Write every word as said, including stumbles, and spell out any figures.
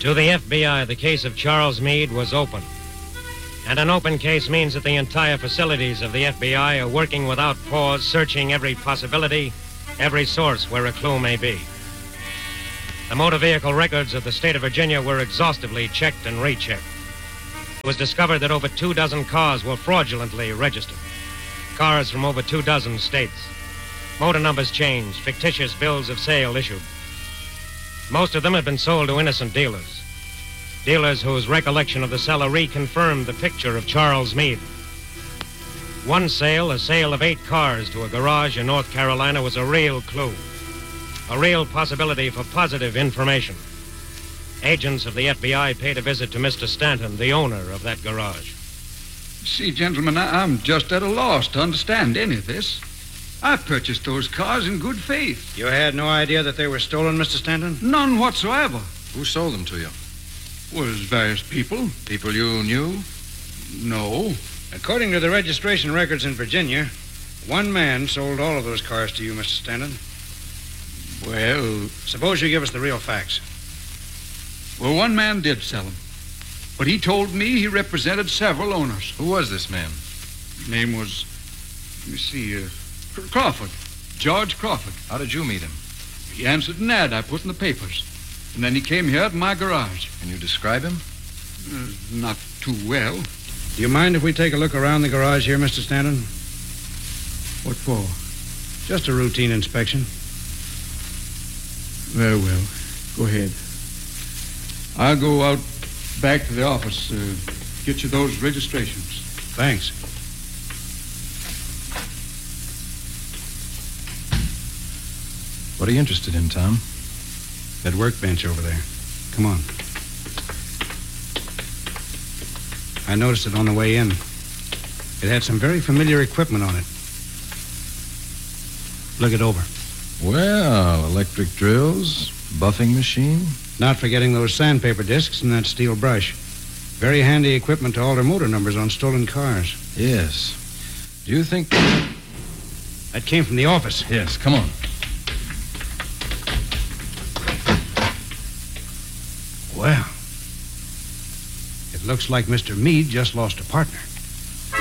To the F B I, the case of Charles Meade was open. And an open case means that the entire facilities of the F B I are working without pause, searching every possibility, every source where a clue may be. The motor vehicle records of the state of Virginia were exhaustively checked and rechecked. It was discovered that over two dozen cars were fraudulently registered. Cars from over two dozen states. Motor numbers changed, fictitious bills of sale issued. Most of them had been sold to innocent dealers. Dealers whose recollection of the seller reconfirmed the picture of Charles Meade. One sale, a sale of eight cars to a garage in North Carolina, was a real clue. A real possibility for positive information. Agents of the F B I paid a visit to Mister Stanton, the owner of that garage. See, gentlemen, I- I'm just at a loss to understand any of this. I purchased those cars in good faith. You had no idea that they were stolen, Mister Stanton? None whatsoever. Who sold them to you? Was various people. People you knew? No. According to the registration records in Virginia, one man sold all of those cars to you, Mister Stanton. Well, Suppose you give us the real facts. well, one man did sell them. But he told me he represented several owners. Who was this man? His name was, let me see, uh, Crawford. George Crawford. How did you meet him? He answered an ad I put in the papers. And then he came here at my garage. Can you describe him? Uh, not too well. Do you mind if we take a look around the garage here, Mister Stanton? What for? Just a routine inspection. Very well. Go ahead. I'll go out back to the office, uh, get you those registrations. Thanks. What are you interested in, Tom? That workbench over there. Come on. I noticed it on the way in. It had some very familiar equipment on it. Look it over. Well, electric drills, buffing machine. Not forgetting those sandpaper discs and that steel brush. Very handy equipment to alter motor numbers on stolen cars. Yes. Do you think... That came from the office. Yes, come on. Well, it looks like Mister Meade just lost a partner.